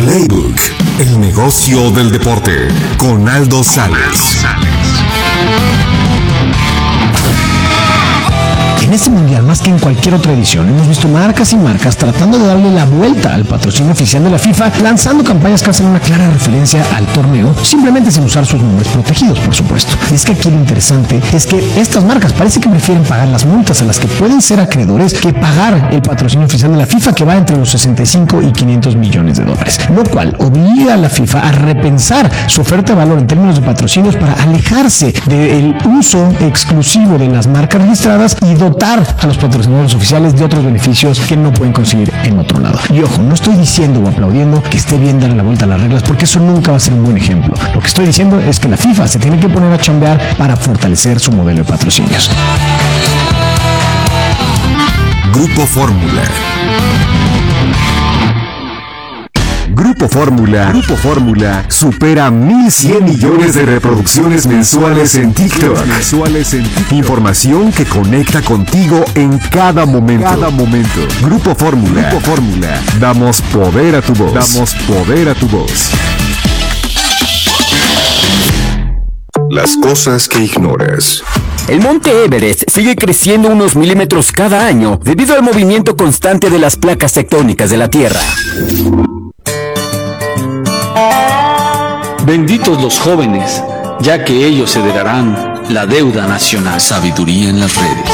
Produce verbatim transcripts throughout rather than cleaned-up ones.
Playbook, el negocio del deporte, con Aldo Sales. En este mundial, más que en cualquier otra edición, hemos visto marcas y marcas tratando de darle la vuelta al patrocinio oficial de la FIFA, lanzando campañas que hacen una clara referencia al torneo, simplemente sin usar sus nombres protegidos, por supuesto. Y es que aquí lo interesante es que estas marcas parece que prefieren pagar las multas a las que pueden ser acreedores que pagar el patrocinio oficial de la FIFA, que va entre los sesenta y cinco y quinientos millones de dólares, lo cual obliga a la FIFA a repensar su oferta de valor en términos de patrocinios para alejarse del uso exclusivo de las marcas registradas y dotar a los patrocinadores oficiales de otros beneficios que no pueden conseguir en otro lado. Y ojo, no estoy diciendo o aplaudiendo que esté bien darle la vuelta a las reglas, porque eso nunca va a ser un buen ejemplo. Lo que estoy diciendo es que la FIFA se tiene que poner a chambear para fortalecer su modelo de patrocinios. Grupo Fórmula. Grupo Fórmula, Grupo Fórmula supera mil cien millones de reproducciones mensuales en TikTok. Mensuales en TikTok. Información que conecta contigo en cada momento. Cada momento. Grupo Fórmula, Grupo Fórmula. Damos poder a tu voz. Damos poder a tu voz. Las cosas que ignoras. El monte Everest sigue creciendo unos milímetros cada año debido al movimiento constante de las placas tectónicas de la Tierra. Benditos los jóvenes, ya que ellos heredarán la deuda nacional. Sabiduría en las redes.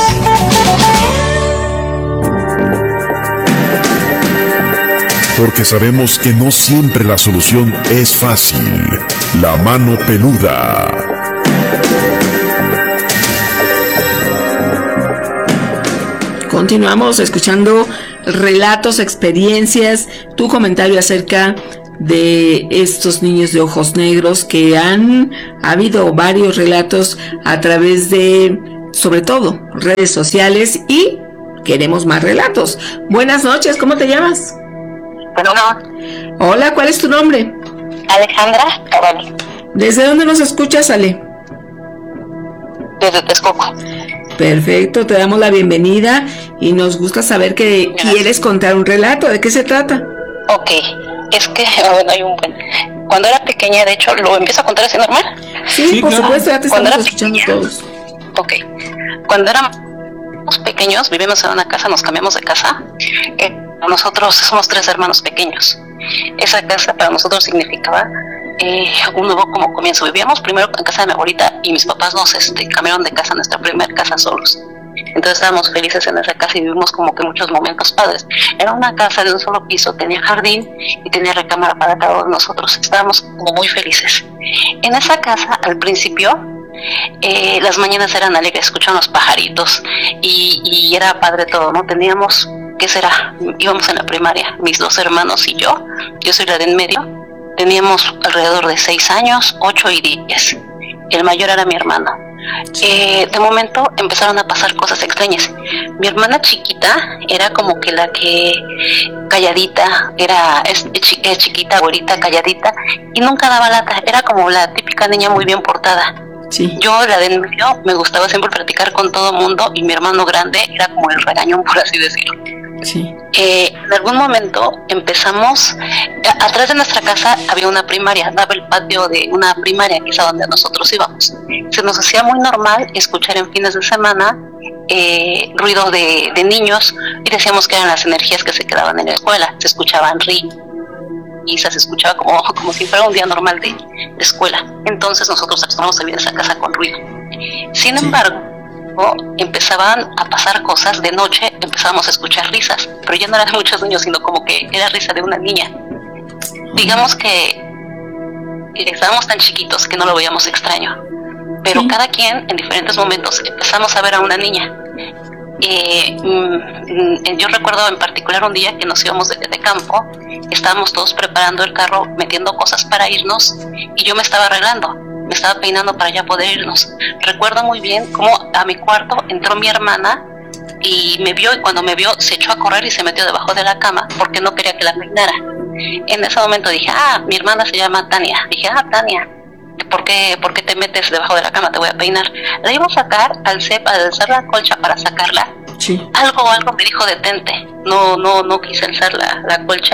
Porque sabemos que no siempre la solución es fácil. La mano peluda. Continuamos escuchando relatos, experiencias, tu comentario acerca de estos niños de ojos negros, que han ha habido varios relatos a través de, sobre todo, redes sociales, y queremos más relatos. Buenas noches, ¿cómo te llamas? Bueno, no. Hola, ¿cuál es tu nombre? Alejandra Carani. ¿Desde dónde nos escuchas, Ale? Desde Texcoco. Perfecto, te damos la bienvenida y nos gusta saber que Gracias. Quieres contar un relato. ¿De qué se trata? Ok, es que, bueno, hay un buen... Cuando era pequeña, de hecho, ¿lo empiezo a contar así normal? Sí, sí, por claro. supuesto, ya te Cuando estamos escuchando pequeña, todos. Ok, cuando éramos pequeños, vivimos en una casa, nos cambiamos de casa. Eh, nosotros somos tres hermanos pequeños. Esa casa para nosotros significaba eh, un nuevo como comienzo. Vivíamos primero en casa de mi abuelita y mis papás nos este, cambiaron de casa, nuestra primera casa solos. Entonces estábamos felices en esa casa y vivimos como que muchos momentos padres. Era una casa de un solo piso, tenía jardín y tenía recámara para cada uno de nosotros. Estábamos como muy felices. En esa casa, al principio, eh, las mañanas eran alegres, escuchaban los pajaritos y, y era padre todo, ¿no? Teníamos, ¿qué será? Íbamos en la primaria, mis dos hermanos y yo. Yo soy la de en medio. Teníamos alrededor de seis años, ocho y diez. El mayor era mi hermano. Eh, de momento empezaron a pasar cosas extrañas. Mi hermana chiquita era como que la que calladita, era es, es chiquita, güerita, calladita, y nunca daba lata. Era como la típica niña muy bien portada. Sí. Yo, la de en medio, me gustaba siempre platicar con todo mundo, y mi hermano grande era como el regañón, por así decirlo. Sí. Eh, en algún momento empezamos, a, atrás de nuestra casa había una primaria, daba el patio de una primaria, que es a donde nosotros íbamos. Se nos hacía muy normal escuchar en fines de semana eh, ruido de, de niños, y decíamos que eran las energías que se quedaban en la escuela. Se escuchaban risas, se escuchaba como, como si fuera un día normal de, de escuela. Entonces nosotros acostumbramos a vivir en esa casa con ruido. Sin sí. embargo, empezaban a pasar cosas de noche, empezábamos a escuchar risas, pero ya no eran muchos niños, sino como que era risa de una niña. Digamos que estábamos tan chiquitos que no lo veíamos extraño, pero sí. cada quien en diferentes momentos empezamos a ver a una niña. Eh, mm, yo recuerdo en particular un día que nos íbamos de, de campo, estábamos todos preparando el carro, metiendo cosas para irnos, y yo me estaba arreglando, me estaba peinando para ya poder irnos. Recuerdo muy bien cómo a mi cuarto entró mi hermana y me vio, y cuando me vio se echó a correr y se metió debajo de la cama porque no quería que la peinara. En ese momento dije, ah, mi hermana se llama Tania. Dije, ah, Tania, ¿por qué, por qué te metes debajo de la cama? Te voy a peinar. La iba a sacar, al cep, al alzar la colcha para sacarla, sí. algo algo me dijo, detente. No, no, no quise alzar la, la colcha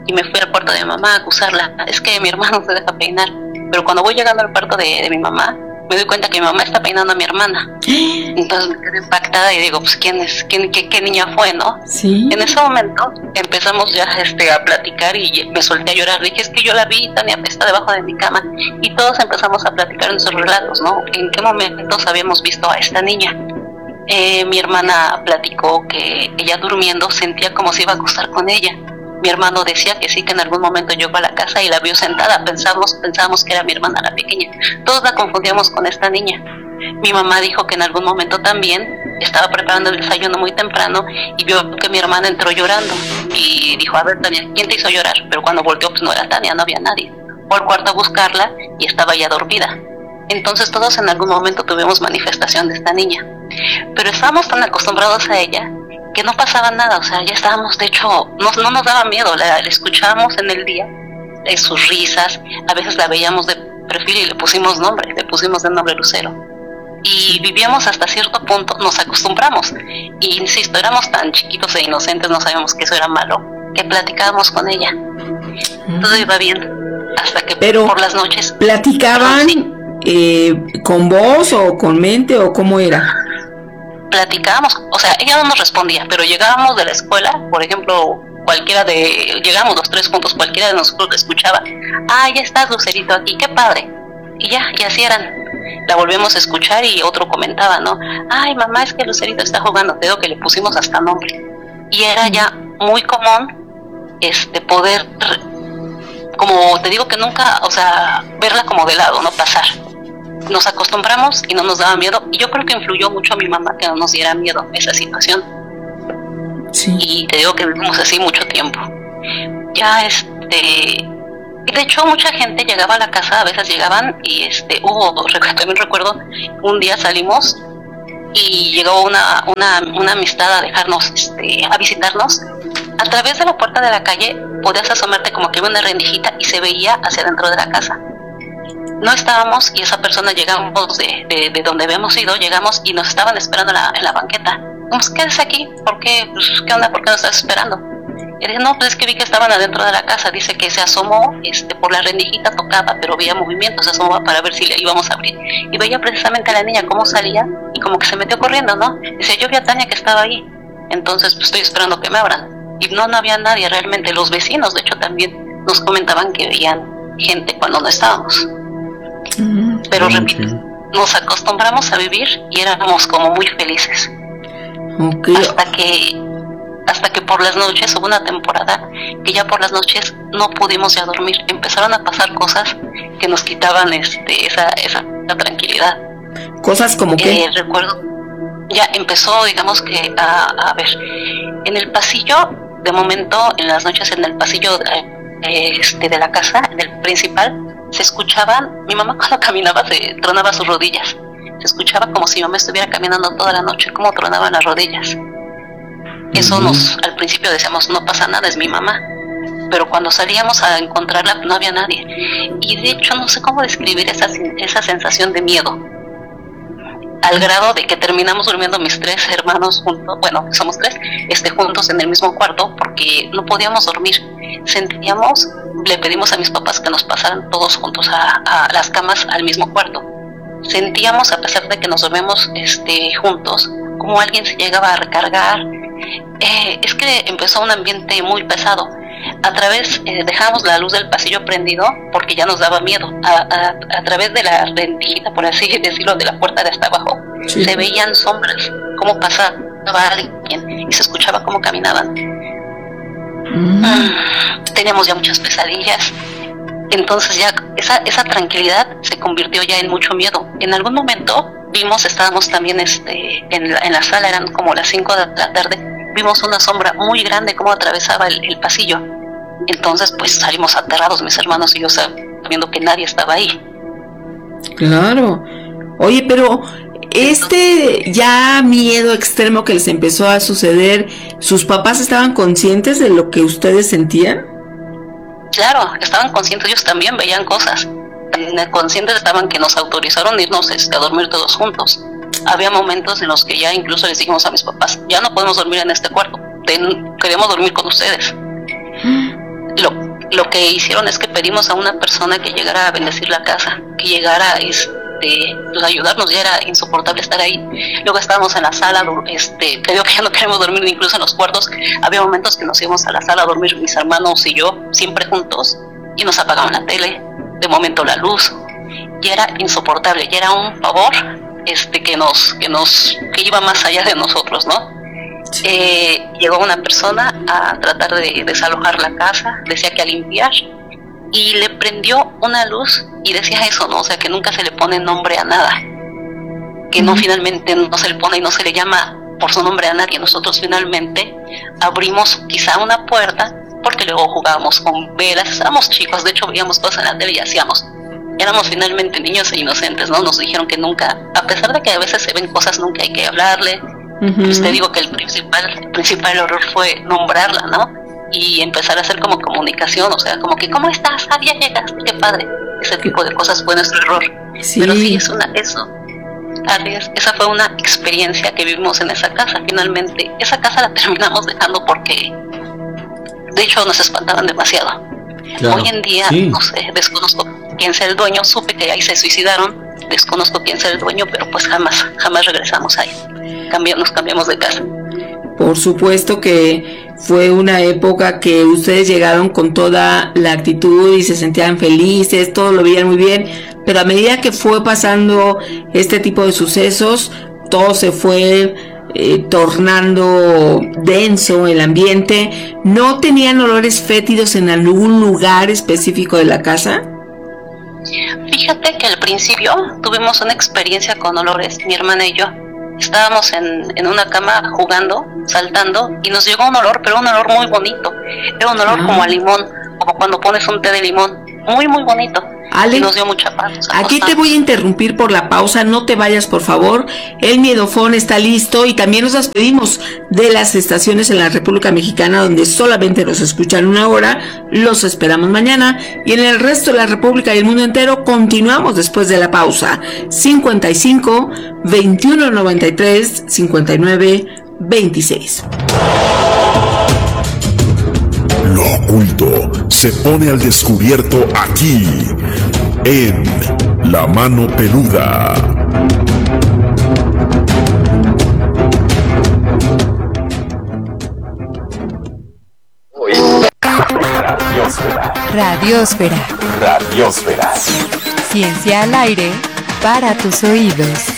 y me fui al cuarto de mi mamá a acusarla. Es que mi hermano se deja peinar. Pero cuando voy llegando al cuarto de, de mi mamá, me doy cuenta que mi mamá está peinando a mi hermana. Entonces me quedé impactada y digo, pues ¿quién es? ¿Quién, qué, qué niña fue, no? Sí. En ese momento empezamos ya este, a platicar y me solté a llorar. Dije, es que yo la vi, Tania está debajo de mi cama. Y todos empezamos a platicar nuestros relatos, ¿no? ¿En qué momentos habíamos visto a esta niña? Eh, mi hermana platicó que ella durmiendo sentía como si iba a acostar con ella. Mi hermano decía que sí, que en algún momento llegó a la casa y la vio sentada. Pensamos, pensábamos que era mi hermana la pequeña. Todos la confundíamos con esta niña. Mi mamá dijo que en algún momento también estaba preparando el desayuno muy temprano y vio que mi hermana entró llorando. Y dijo, a ver, Tania, ¿quién te hizo llorar? Pero cuando volteó, pues no era Tania, no había nadie. Fue al cuarto a buscarla y estaba ya dormida. Entonces todos en algún momento tuvimos manifestación de esta niña. Pero estábamos tan acostumbrados a ella que no pasaba nada, o sea, ya estábamos, de hecho, no, no nos daba miedo, la, la escuchábamos en el día, de sus risas, a veces la veíamos de perfil y le pusimos nombre, le pusimos de nombre Lucero. Y vivíamos hasta cierto punto, nos acostumbramos, y insisto, éramos tan chiquitos e inocentes, no sabíamos que eso era malo, que platicábamos con ella. Todo iba bien, hasta que Pero, por las noches... ¿platicaban sí, eh, con voz o con mente o cómo era? platicábamos, o sea, ella no nos respondía, pero llegábamos de la escuela, por ejemplo, cualquiera de, llegamos los tres juntos, cualquiera de nosotros la escuchaba, ah, ya estás, Lucerito, aquí, qué padre, y ya, y así eran, la volvemos a escuchar y otro comentaba, ¿no? Ay, mamá, es que Lucerito está jugando, te digo que le pusimos hasta nombre, y era ya muy común, este, poder, como te digo que nunca, o sea, verla como de lado, no pasar. Nos acostumbramos y no nos daba miedo, y yo creo que influyó mucho a mi mamá que no nos diera miedo esa situación. Sí. Y te digo que vivimos así mucho tiempo. Ya este, de hecho mucha gente llegaba a la casa, a veces llegaban y este, hubo, también recuerdo, un día salimos y llegó una, una, una amistad a dejarnos, este, a visitarnos. A través de la puerta de la calle podías asomarte como que había una rendijita y se veía hacia dentro de la casa. No estábamos y esa persona llegamos de, de, de donde habíamos ido, llegamos y nos estaban esperando en la, en la banqueta. Pues, ¿quédese aquí? ¿Por qué? Pues, ¿qué onda? ¿Por qué nos estás esperando? Y dije, no, pues es que vi que estaban adentro de la casa. Dice que se asomó este, por la rendijita, tocaba, pero veía movimiento, se asomó para ver si le íbamos a abrir. Y veía precisamente a la niña cómo salía y como que se metió corriendo, ¿no? Dice, yo vi a Tania que estaba ahí. Entonces, pues estoy esperando que me abran. Y no, no había nadie realmente. Los vecinos, de hecho, también nos comentaban que veían gente cuando no estábamos. Pero repito, nos acostumbramos a vivir y éramos como muy felices. Okay. Hasta que hasta que por las noches hubo una temporada que ya por las noches no pudimos ya dormir. Empezaron a pasar cosas que nos quitaban este esa esa, esa tranquilidad. Cosas como que eh, recuerdo ya empezó, digamos que a, a ver, en el pasillo, de momento en las noches en el pasillo eh, este de la casa, en el principal, se escuchaban, mi mamá cuando caminaba se tronaba sus rodillas, se escuchaba como si mi mamá estuviera caminando toda la noche, como tronaban las rodillas. Eso uh-huh. nos, al principio decíamos, no pasa nada, es mi mamá, pero cuando salíamos a encontrarla no había nadie, y de hecho no sé cómo describir esa, esa sensación de miedo, al grado de que terminamos durmiendo mis tres hermanos juntos, bueno, somos tres, este, juntos en el mismo cuarto, porque no podíamos dormir, sentíamos, le pedimos a mis papás que nos pasaran todos juntos a, a las camas al mismo cuarto. Sentíamos, a pesar de que nos dormíamos este, juntos, como alguien se llegaba a recargar. Eh, es que empezó un ambiente muy pesado. A través, eh, dejamos la luz del pasillo prendido porque ya nos daba miedo. A, a, a través de la rendijita, por así decirlo, de la puerta de hasta abajo, sí. Se veían sombras, cómo pasaba alguien y se escuchaba cómo caminaban. Mm. Teníamos ya muchas pesadillas, entonces ya esa, esa tranquilidad se convirtió ya en mucho miedo. En algún momento vimos, estábamos también este, en, la, en la sala, eran como las cinco de la tarde, vimos una sombra muy grande como atravesaba el, el pasillo. Entonces pues salimos aterrados mis hermanos y yo, sabiendo que nadie estaba ahí. Claro. Oye, pero este ya miedo extremo que les empezó a suceder, ¿sus papás estaban conscientes de lo que ustedes sentían? Claro, estaban conscientes, ellos también veían cosas. Conscientes estaban que nos autorizaron irnos este, a dormir todos juntos. Había momentos en los que ya incluso les dijimos a mis papás, ya no podemos dormir en este cuarto, ten, queremos dormir con ustedes. Lo, lo que hicieron es que pedimos a una persona que llegara a bendecir la casa, que llegara este, pues, a ayudarnos. Ya era insoportable estar ahí. Luego estábamos en la sala, este, te digo que ya no queremos dormir incluso en los cuartos. Había momentos que nos íbamos a la sala a dormir mis hermanos y yo, siempre juntos, y nos apagaban la tele, de momento la luz. Ya era insoportable, ya era un pavor este, que nos, que nos, que iba más allá de nosotros, ¿no? Sí. Eh, llegó una persona a tratar de desalojar la casa, decía que a limpiar, y le prendió una luz y decía eso, ¿no? O sea, que nunca se le pone nombre a nada, que no, finalmente no se le pone y no se le llama por su nombre a nadie. Nosotros finalmente abrimos quizá una puerta, porque luego jugábamos con velas, estábamos chicos, de hecho veíamos cosas en la tele y hacíamos. Éramos finalmente niños e inocentes, ¿no? Nos dijeron que nunca, a pesar de que a veces se ven cosas, nunca hay que hablarle. Uh-huh. Pues te digo que el principal, el principal error fue nombrarla, ¿no? Y empezar a hacer como comunicación, o sea, como que, ¿cómo estás? Ah, ya llegaste, qué padre. Ese tipo de cosas fue nuestro error. Sí. Pero sí, es una, eso. Esa fue una experiencia que vivimos en esa casa. Finalmente, esa casa la terminamos dejando porque, de hecho, nos espantaban demasiado. Claro. Hoy en día, sí. no sé, desconozco quién sea el dueño, supe que ahí se suicidaron, desconozco quién sea el dueño, pero pues jamás, jamás regresamos ahí. Cambiamos, nos cambiamos de casa. Por supuesto que fue una época que ustedes llegaron con toda la actitud y se sentían felices, todo lo veían muy bien, pero a medida que fue pasando este tipo de sucesos, todo se fue eh, tornando denso el ambiente. ¿No tenían olores fétidos en algún lugar específico de la casa? Fíjate que al principio tuvimos una experiencia con olores, mi hermana y yo. Estábamos en, en una cama jugando, saltando, y nos llegó un olor, pero un olor muy bonito. Era un olor ah. como a limón, como cuando pones un té de limón. Muy, muy bonito. Ale, y nos dio mucha paz. Aquí te voy a interrumpir por la pausa, no te vayas por favor. El Miedofón está listo y también nos despedimos de las estaciones en la República Mexicana donde solamente nos escuchan una hora. Los esperamos mañana y en el resto de la República y el mundo entero continuamos después de la pausa. cincuenta y cinco, veintiuno noventa y tres, cincuenta y nueve, veintiséis. Lo oculto se pone al descubierto aquí, en La Mano Peluda. Radiósfera. Radiósfera. Radiósfera. Ciencia al aire para tus oídos.